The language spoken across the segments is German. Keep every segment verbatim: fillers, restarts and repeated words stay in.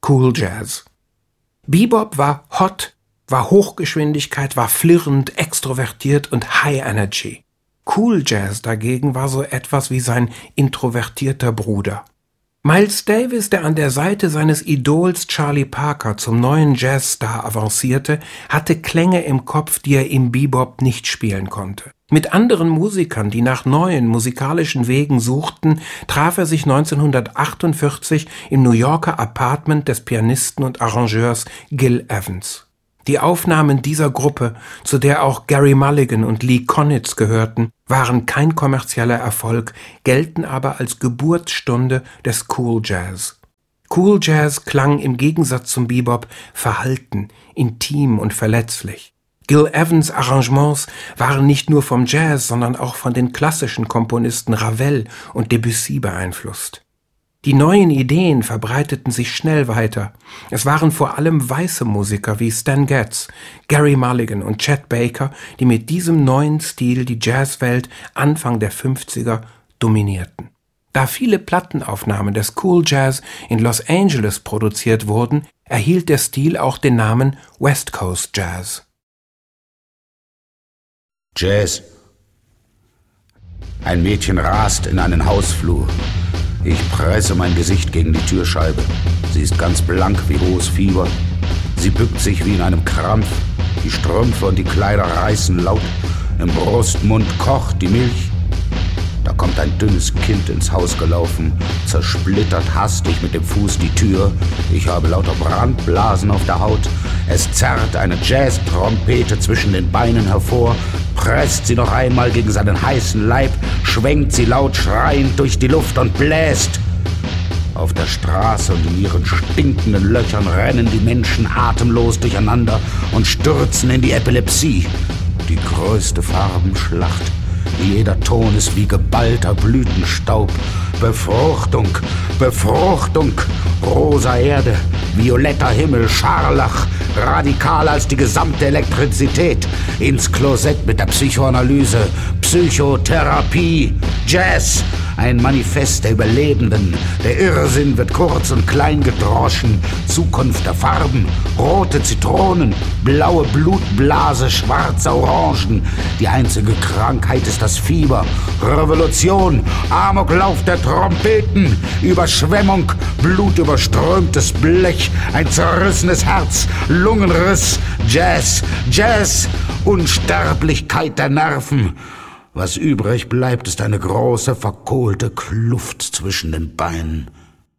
Cool Jazz. Bebop war hot, war Hochgeschwindigkeit, war flirrend, extrovertiert und High Energy. Cool Jazz dagegen war so etwas wie sein introvertierter Bruder. Miles Davis, der an der Seite seines Idols Charlie Parker zum neuen Jazzstar avancierte, hatte Klänge im Kopf, die er im Bebop nicht spielen konnte. Mit anderen Musikern, die nach neuen musikalischen Wegen suchten, traf er sich neunzehnhundertachtundvierzig im New Yorker Apartment des Pianisten und Arrangeurs Gil Evans. Die Aufnahmen dieser Gruppe, zu der auch Gary Mulligan und Lee Konitz gehörten, waren kein kommerzieller Erfolg, gelten aber als Geburtsstunde des Cool Jazz. Cool Jazz klang im Gegensatz zum Bebop verhalten, intim und verletzlich. Gil Evans' Arrangements waren nicht nur vom Jazz, sondern auch von den klassischen Komponisten Ravel und Debussy beeinflusst. Die neuen Ideen verbreiteten sich schnell weiter. Es waren vor allem weiße Musiker wie Stan Getz, Gary Mulligan und Chet Baker, die mit diesem neuen Stil die Jazzwelt Anfang der fünfziger dominierten. Da viele Plattenaufnahmen des Cool Jazz in Los Angeles produziert wurden, erhielt der Stil auch den Namen West Coast Jazz. Jazz. Ein Mädchen rast in einen Hausflur. Ich presse mein Gesicht gegen die Türscheibe. Sie ist ganz blank wie hohes Fieber. Sie bückt sich wie in einem Krampf. Die Strümpfe und die Kleider reißen laut. Im Brustmund kocht die Milch. Da kommt ein dünnes Kind ins Haus gelaufen, zersplittert hastig mit dem Fuß die Tür. Ich habe lauter Brandblasen auf der Haut. Es zerrt eine Jazz-Trompete zwischen den Beinen hervor, presst sie noch einmal gegen seinen heißen Leib, schwenkt sie laut schreiend durch die Luft und bläst. Auf der Straße und in ihren stinkenden Löchern rennen die Menschen atemlos durcheinander und stürzen in die Epilepsie. Die größte Farbenschlacht. Jeder Ton ist wie geballter Blütenstaub. Befruchtung, Befruchtung, rosa Erde, violetter Himmel, Scharlach, radikaler als die gesamte Elektrizität. Ins Klosett mit der Psychoanalyse, Psychotherapie, Jazz, ein Manifest der Überlebenden. Der Irrsinn wird kurz und klein gedroschen. Zukunft der Farben, rote Zitronen, blaue Blutblase, schwarze Orangen. Die einzige Krankheit ist das Fieber. Revolution, Amoklauf der Trompeten, Überschwemmung, blutüberströmtes Blech, ein zerrissenes Herz, Lungenriss, Jazz, Jazz, Unsterblichkeit der Nerven. Was übrig bleibt, ist eine große, verkohlte Kluft zwischen den Beinen.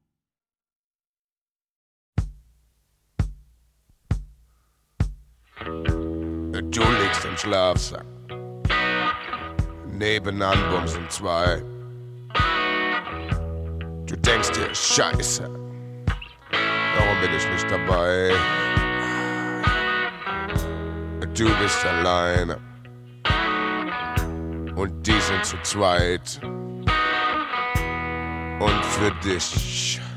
Du liegst im Schlafsack. Nebenan bumsen zwei. Du denkst dir, Scheiße, warum bin ich nicht dabei? Du bist alleine. Und die sind zu zweit. Und für dich